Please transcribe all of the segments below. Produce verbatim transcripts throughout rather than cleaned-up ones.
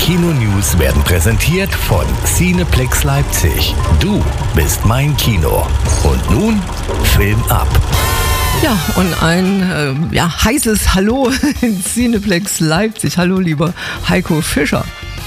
Kino-News werden präsentiert von Cineplex Leipzig. Du bist mein Kino. Und nun Film ab. Ja, und ein äh, ja, heißes Hallo in Cineplex Leipzig. Hallo, lieber Heiko Fischer.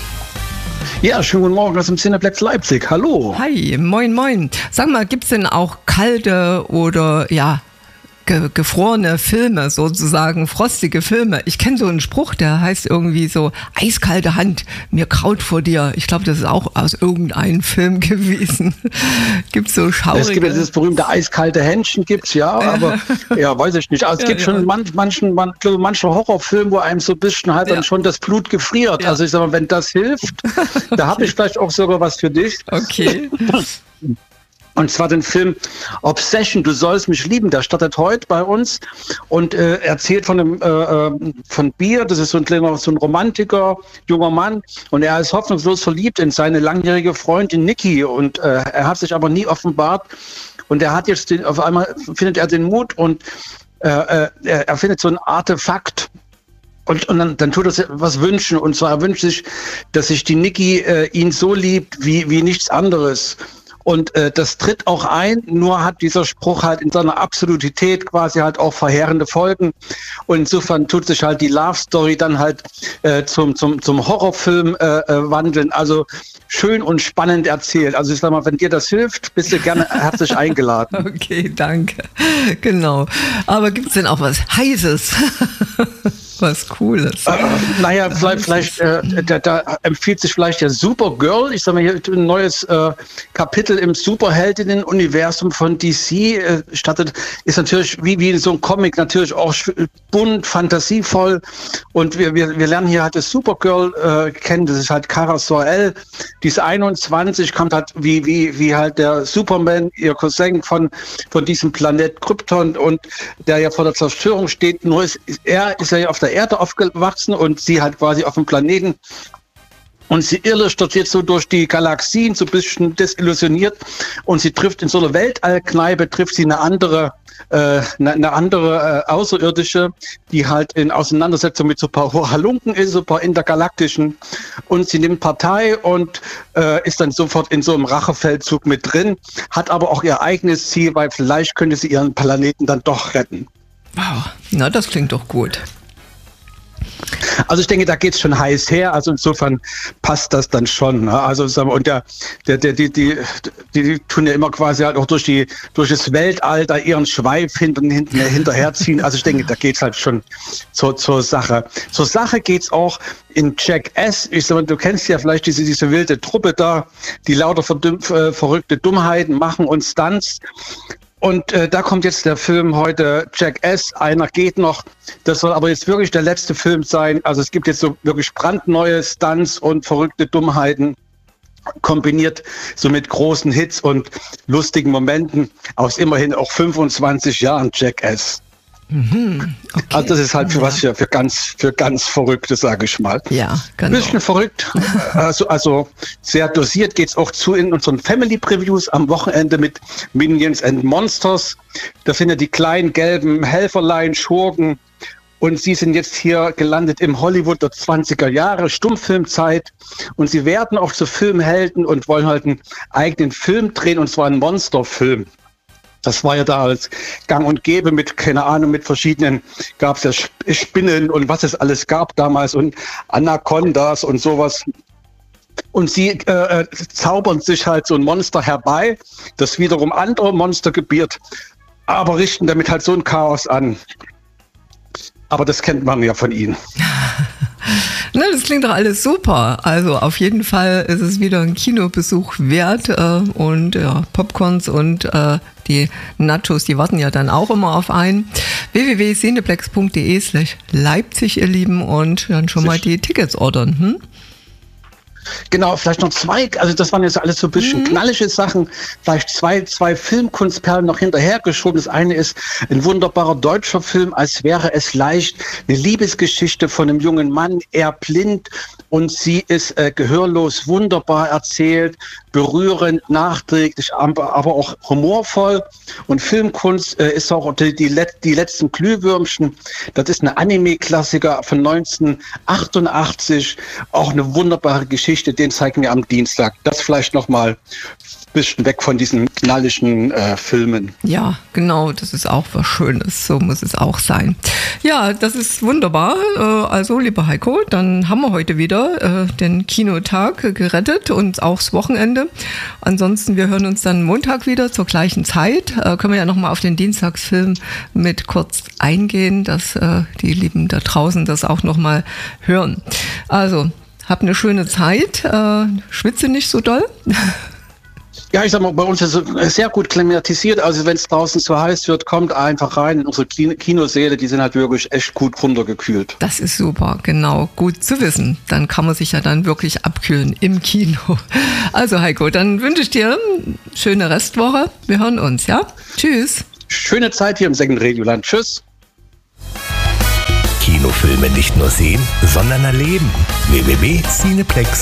Ja, schönen guten Morgen aus dem Cineplex Leipzig. Hallo. Hi, moin, moin. Sag mal, gibt's denn auch kalte oder ja ge- gefrorene Filme, sozusagen frostige Filme? Ich kenne so einen Spruch, der heißt irgendwie so: eiskalte Hand, mir kraut vor dir. Ich glaube, das ist auch aus irgendeinem Film gewesen. Gibt's so schaurige... Es gibt ja dieses berühmte eiskalte Händchen, gibt's ja, aber ja, weiß ich nicht. Also es Ja, gibt ja. schon man, manchen, man, manche Horrorfilme, wo einem so ein bisschen halt Ja. dann schon das Blut gefriert. Ja. Also ich sag mal, wenn das hilft, da habe ich vielleicht auch sogar was für dich. Okay. Und zwar den Film Obsession, du sollst mich lieben. Der startet heute bei uns und äh, erzählt von einem äh, äh, von Beer. Das ist so ein kleiner, so ein Romantiker, junger Mann. Und er ist hoffnungslos verliebt in seine langjährige Freundin Nikki. Und äh, er hat sich aber nie offenbart. Und er hat jetzt den, auf einmal findet er den Mut und äh, äh, er, er findet so ein Artefakt. Und, und dann, dann tut er sich was wünschen. Und zwar er wünscht sich, dass sich die Nikki äh, ihn so liebt wie, wie nichts anderes. Und äh, das tritt auch ein, nur hat dieser Spruch halt in seiner Absolutität quasi halt auch verheerende Folgen. Und insofern tut sich halt die Love Story dann halt äh, zum, zum, zum Horrorfilm äh, äh, wandeln. Also schön und spannend erzählt. Also ich sag mal, wenn dir das hilft, bist du gerne herzlich eingeladen. Okay, danke. Genau. Aber gibt's denn auch was Heißes? Was Cooles? Äh, naja, vielleicht, vielleicht äh, da, da empfiehlt sich vielleicht der Supergirl. Ich sag mal, hier ein neues äh, Kapitel im Superheldinnen-Universum von D C äh, startet. Ist natürlich wie, wie so ein Comic natürlich auch bunt, fantasievoll. Und wir, wir, wir lernen hier halt das Supergirl äh, kennen. Das ist halt Kara Zor-El. Die ist einundzwanzig, kommt halt wie, wie, wie halt der Superman, ihr Cousin von, von diesem Planet Krypton und der ja vor der Zerstörung steht. Nur ist, er ist ja auf der Erde aufgewachsen und sie halt quasi auf dem Planeten. Und sie irrt dort jetzt so durch die Galaxien, so ein bisschen desillusioniert. Und sie trifft in so einer Weltallkneipe, trifft sie eine andere, äh, eine, eine andere äh, Außerirdische, die halt in Auseinandersetzung mit so ein paar Halunken ist, so ein paar intergalaktischen. Und sie nimmt Partei und äh, ist dann sofort in so einem Rachefeldzug mit drin, hat aber auch ihr eigenes Ziel, weil vielleicht könnte sie ihren Planeten dann doch retten. Wow, na, das klingt doch gut. Also ich denke, da geht's schon heiß her. Also insofern passt das dann schon. Ne? Also und der, der, der, die, die, die, die tun ja immer quasi halt auch durch die, durch das Weltalter ihren Schweif hinten, hinten hinterherziehen. Also ich denke, da geht's halt schon zur, zur Sache. Zur Sache geht's auch in Jackass. Ich sag mal, du kennst ja vielleicht diese, diese wilde Truppe da, die lauter verdüm, äh, verrückte Dummheiten machen und Stunts. Und äh, da kommt jetzt der Film heute, Jackass, einer geht noch. Das soll aber jetzt wirklich der letzte Film sein. Also es gibt jetzt so wirklich brandneue Stunts und verrückte Dummheiten, kombiniert so mit großen Hits und lustigen Momenten aus immerhin auch fünfundzwanzig Jahren Jackass. Mhm, okay. Also das ist halt für was für, für ganz für ganz Verrückte, sage ich mal. Ja, Ein genau. bisschen verrückt, also, also sehr dosiert geht's auch zu in unseren Family Previews am Wochenende mit Minions and Monsters. Da sind ja die kleinen gelben Helferlein, Schurken. Und sie sind jetzt hier gelandet im Hollywood der zwanziger Jahre, Stummfilmzeit. Und sie werden auch zu Filmhelden und wollen halt einen eigenen Film drehen, und zwar einen Monsterfilm. Das war ja da als gang und gäbe mit, keine Ahnung, mit verschiedenen, gab es ja Spinnen und was es alles gab damals und Anacondas und sowas. Und sie äh, zaubern sich halt so ein Monster herbei, das wiederum andere Monster gebiert, aber richten damit halt so ein Chaos an. Aber das kennt man ja von ihnen. Na, das klingt doch alles super. Also auf jeden Fall ist es wieder ein Kinobesuch wert äh, und ja, Popcorns und äh, die Nachos, die warten ja dann auch immer auf einen. w w w punkt cineplex punkt de slash Leipzig, ihr Lieben, und dann schon mal die Tickets ordern. Hm? Genau, vielleicht noch zwei, also das waren jetzt alles so ein bisschen mhm. knallige Sachen, vielleicht zwei, zwei Filmkunstperlen noch hinterhergeschoben. Das eine ist ein wunderbarer deutscher Film, als wäre es leicht, eine Liebesgeschichte von einem jungen Mann, er blind und sie ist äh, gehörlos, wunderbar erzählt, berührend, nachträglich, aber aber auch humorvoll. Und Filmkunst äh, ist auch die, die, Let die letzten Glühwürmchen. Das ist eine Anime-Klassiker von neunzehnhundertachtundachtzig. Auch eine wunderbare Geschichte. Den zeigen wir am Dienstag. Das vielleicht nochmal ein bisschen weg von diesen knalligen äh, Filmen. Ja, genau. Das ist auch was Schönes. So muss es auch sein. Ja, das ist wunderbar. Äh, also, lieber Heiko, dann haben wir heute wieder äh, den Kinotag gerettet und auch das Wochenende. Ansonsten, wir hören uns dann Montag wieder zur gleichen Zeit. Äh, können wir ja nochmal auf den Dienstagsfilm mit kurz eingehen, dass äh, die Lieben da draußen das auch nochmal hören. Also, habt eine schöne Zeit. Äh, schwitze nicht so doll. Ja, ich sag mal, bei uns ist es sehr gut klimatisiert. Also wenn es draußen zu heiß wird, kommt einfach rein in unsere Kinosäle. Die sind halt wirklich echt gut runtergekühlt. Das ist super, genau. Gut zu wissen. Dann kann man sich ja dann wirklich abkühlen im Kino. Also Heiko, dann wünsche ich dir eine schöne Restwoche. Wir hören uns, ja? Tschüss. Schöne Zeit hier im Second Radioland. Tschüss. Kinofilme nicht nur sehen, sondern erleben. w w w punkt cineplex